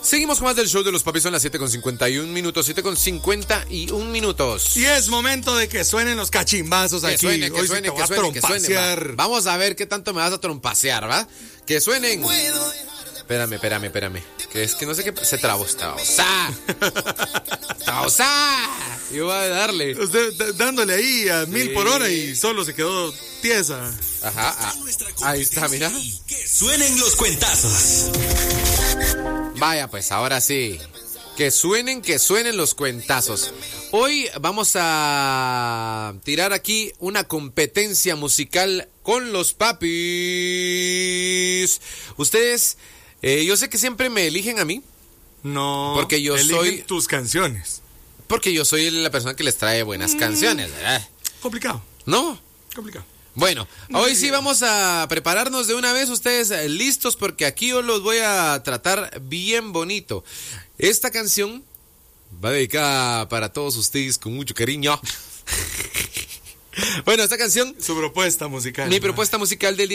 Seguimos con más del show de los papis, son las 7:51 minutos, 7:51 minutos. Y es momento de que suenen los cachimbazos aquí. Suene, Hoy suene, te voy a trompasear. Vamos a ver qué tanto me vas a trompasear, ¿va? Que suenen. Espérame. Que es que no sé qué se trabó. ¡Tausa! Yo voy a darle. Usted dándole ahí a 1000 por hora y solo se quedó tiesa. Ajá. Ahí está, mira. Que suenen los cuentazos. Vaya, pues ahora sí. Que suenen los cuentazos. Hoy vamos a tirar aquí una competencia musical con los papis. Ustedes, yo sé que siempre me eligen a mí. No, porque yo soy tus canciones. Porque yo soy la persona que les trae buenas canciones, ¿verdad? Complicado. ¿No? Complicado. Bueno, hoy sí vamos a prepararnos de una vez, ustedes listos, porque aquí yo los voy a tratar bien bonito. Esta canción va dedicada para todos ustedes con mucho cariño. Bueno, esta canción... Su propuesta musical. Mi propuesta musical del día